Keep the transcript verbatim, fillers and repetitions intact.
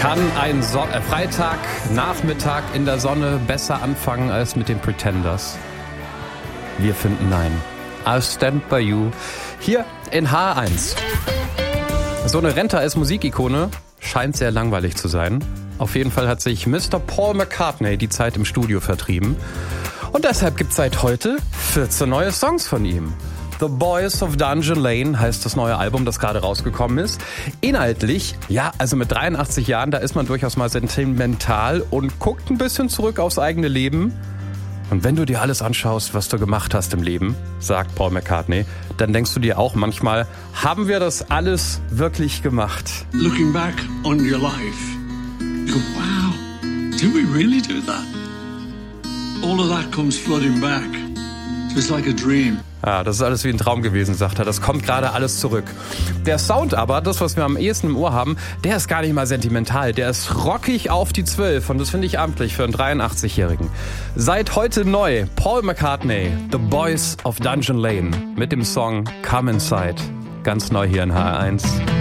Kann ein so- äh, Freitagnachmittag in der Sonne besser anfangen als mit den Pretenders? Wir finden nein. I'll stand by you. Hier in H eins. So eine Renta als Musikikone scheint sehr langweilig zu sein. Auf jeden Fall hat sich Mister Paul McCartney die Zeit im Studio vertrieben. Und deshalb gibt es seit heute vierzehn neue Songs von ihm. The Boys of Dungeon Lane heißt das neue Album, das gerade rausgekommen ist. Inhaltlich, ja, also mit dreiundachtzig Jahren, da ist man durchaus mal sentimental und guckt ein bisschen zurück aufs eigene Leben. Und wenn du dir alles anschaust, was du gemacht hast im Leben, sagt Paul McCartney, dann denkst du dir auch manchmal, haben wir das alles wirklich gemacht? Looking back on your life, you go, wow, did we really do that? All of that comes flooding back. It's like a dream. Ja, das ist alles wie ein Traum gewesen, sagt er. Das kommt gerade alles zurück. Der Sound aber, das, was wir am ehesten im Ohr haben, der ist gar nicht mal sentimental. Der ist rockig auf die zwölf und das finde ich amtlich für einen dreiundachtzigjährigen. Seit heute neu, Paul McCartney, The Boys of Dungeon Lane mit dem Song Come Inside. Ganz neu hier in H eins.